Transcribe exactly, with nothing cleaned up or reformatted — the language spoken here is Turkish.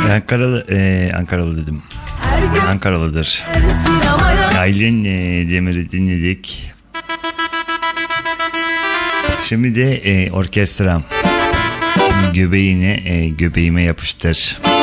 Ankaralı, e, Ankaralı dedim. Ankaralıdır. Aylin e, Demir'i dinledik. Şimdi de e, orkestra. Göbeğine, e, göbeğime yapıştır.